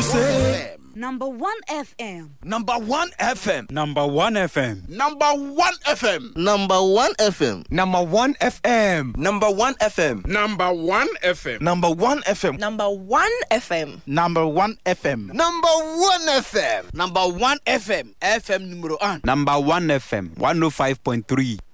say Number 1 FM. Number 1 FM. Number 1 FM. Number 1 FM. Number 1 FM. Number 1 FM. Number 1 FM. Number 1 FM. Number 1 FM. Number 1 FM. Number 1 FM. Number 1 FM. Number 1 FM. FM numero 1. Number 1 FM. 105.3.